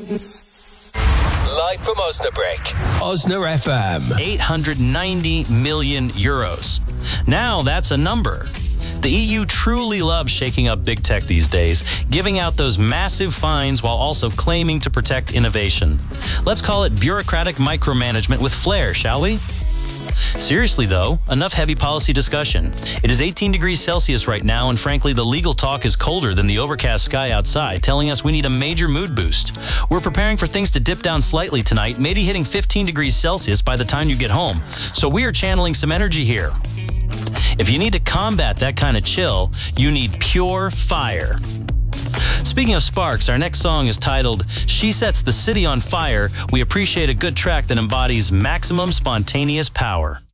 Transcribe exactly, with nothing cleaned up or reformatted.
Live from Osnabrück, Osna F M. eight hundred ninety million euros. Now that's a number. The E U truly loves shaking up big tech these days, giving out those massive fines while also claiming to protect innovation. Let's call it bureaucratic micromanagement with flair, shall we? Seriously, though, enough heavy policy discussion. It is eighteen degrees Celsius right now, and frankly, the legal talk is colder than the overcast sky outside, telling us we need a major mood boost. We're preparing for things to dip down slightly tonight, maybe hitting fifteen degrees Celsius by the time you get home. So we are channeling some energy here. If you need to combat that kind of chill, you need pure fire. Speaking of sparks, our next song is titled She Sets the City on Fire. We appreciate a good track that embodies maximum spontaneous power.